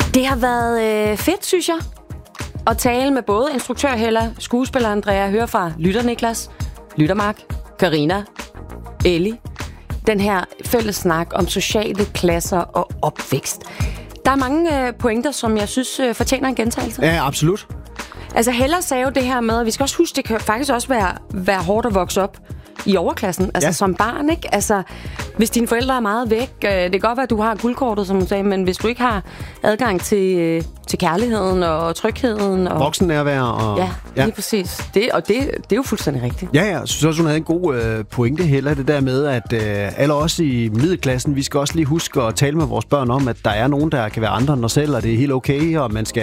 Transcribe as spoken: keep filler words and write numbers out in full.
Det har været øh, fedt, synes jeg, at tale med både instruktør Hella, skuespiller Andrea, høre fra Lytter Niklas, Lytter Mark, Karina, Ellie. Den her fælles snak om sociale klasser og opvækst. Der er mange øh, pointer, som jeg synes øh, fortjener en gentagelse. Ja, absolut. Altså Hella sagde jo det her med, at vi skal også huske, det kan faktisk også være, være hårdt at vokse op i overklassen, altså ja. Som barn, ikke? Altså, hvis dine forældre er meget væk, øh, det kan godt være, at du har guldkortet, som du sagde, men hvis du ikke har adgang til, øh, til kærligheden og trygheden og voksennærvær og ja, lige ja. præcis. Det, og det, det er jo fuldstændig rigtigt. Ja, ja. Jeg synes også, hun havde en god øh, pointe, Hella, det der med, at øh, alle os i middelklassen, vi skal også lige huske at tale med vores børn om, at der er nogen, der kan være andre end os selv, og det er helt okay, og man skal